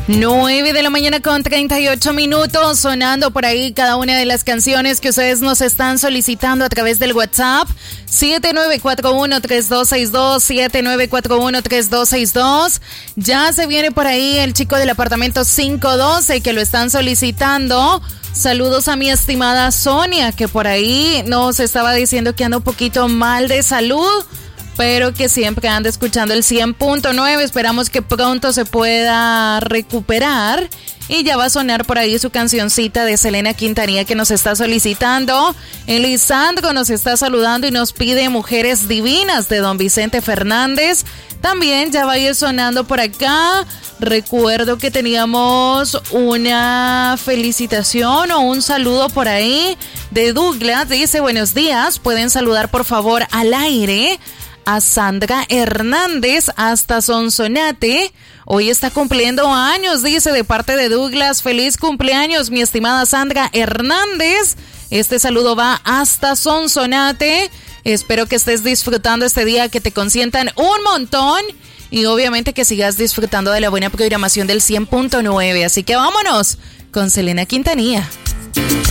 9 de la mañana con 38 minutos, sonando por ahí cada una de las canciones que ustedes nos están solicitando a través del WhatsApp 7941-3262, 7941-3262. Ya se viene por ahí el chico del apartamento 512 que lo están solicitando. Saludos a mi estimada Sonia, que por ahí nos estaba diciendo que anda un poquito mal de salud, pero que siempre anda escuchando el 100.9. Esperamos que pronto se pueda recuperar. Y ya va a sonar por ahí su cancioncita de Selena Quintanilla que nos está solicitando. Elisandro nos está saludando y nos pide Mujeres Divinas de Don Vicente Fernández. También ya va a ir sonando por acá. Recuerdo que teníamos una felicitación o un saludo por ahí de Douglas. Dice, buenos días, pueden saludar por favor al aire a Sandra Hernández hasta Sonsonate. Hoy está cumpliendo años, dice, de parte de Douglas. Feliz cumpleaños, mi estimada Sandra Hernández. Este saludo va hasta Sonsonate. Espero que estés disfrutando este día, que te consientan un montón. Y obviamente que sigas disfrutando de la buena programación del 100.9. Así que vámonos con Selena Quintanilla.